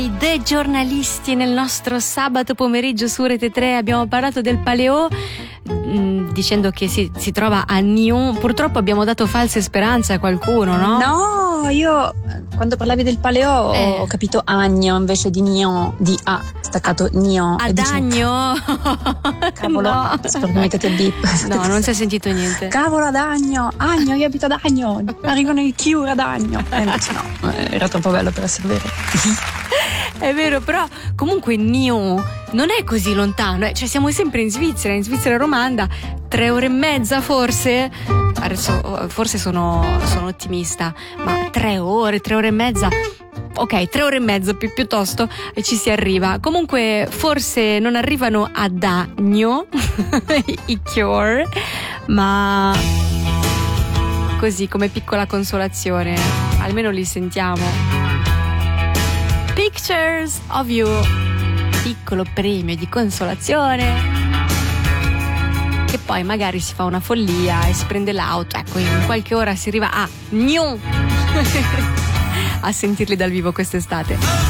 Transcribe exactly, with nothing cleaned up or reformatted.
dei giornalisti nel nostro sabato pomeriggio su Rete tre. Abbiamo parlato del Paleo mh, dicendo che si, si trova a Nyon. Purtroppo abbiamo dato false speranze a qualcuno, no? No, io quando parlavi del Paleo Eh. ho capito Agno invece di Nyon, di A staccato Nyon. Ad Agno? Cavolo, No. spero che mettete il beep. No, non si è sentito niente. Cavolo, ad Agno, Agno, io abito ad Agno, arrivano i Cure ad Agno. E invece no, eh, era troppo bello per essere vero. È vero, però comunque Nyon non è così lontano, eh. Cioè siamo sempre in Svizzera, in Svizzera romanda, tre ore e mezza forse. Adesso forse sono, sono ottimista, ma tre ore, tre ore e mezza. Ok, tre ore e mezza più, piuttosto e ci si arriva. Comunque forse non arrivano ad Agno i Cure, ma così come piccola consolazione, almeno li sentiamo. Pictures of You, piccolo premio di consolazione, che poi magari si fa una follia e si prende l'auto, ecco, in qualche ora si arriva a Nyon a sentirli dal vivo quest'estate.